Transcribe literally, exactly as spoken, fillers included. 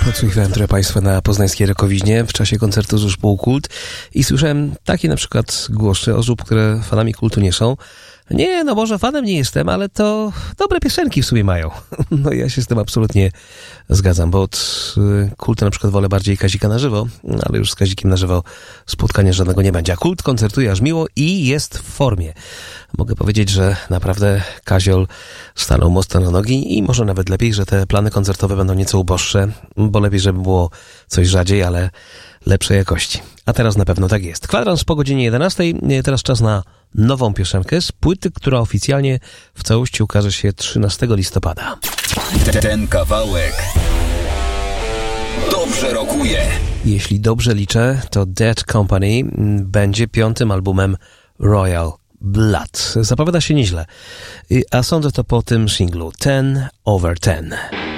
Podsłuchiwałem trochę Państwa na poznańskiej Rokowiźnie w czasie koncertu zespołu Kult i słyszałem takie na przykład głosy osób, które fanami Kultu nie są. Nie, no może fanem nie jestem, ale to dobre piosenki w sobie mają. No ja się z tym absolutnie zgadzam, bo od Kultu na przykład wolę bardziej Kazika na żywo, ale już z Kazikiem na żywo spotkania żadnego nie będzie. A Kult koncertuje aż miło i jest w formie. Mogę powiedzieć, że naprawdę Kaziol stanął mocno na nogi i może nawet lepiej, że te plany koncertowe będą nieco uboższe, bo lepiej, żeby było coś rzadziej, ale lepszej jakości. A teraz na pewno tak jest. Kwadrans po godzinie jedenastej. Teraz czas na nową piosenkę z płyty, która oficjalnie w całości ukaże się trzynastego listopada. Ten kawałek dobrze rokuje. Jeśli dobrze liczę, to Dead Company będzie piątym albumem Royal Blood. Zapowiada się nieźle. A sądzę to po tym singlu ten over ten.